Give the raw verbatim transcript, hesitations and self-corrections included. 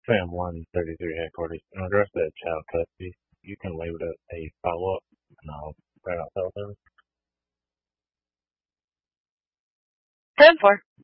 Fam one thirty-three headquarters. In regards to that child custody, you can label it a follow-up, and I'll write out cell service. ten four.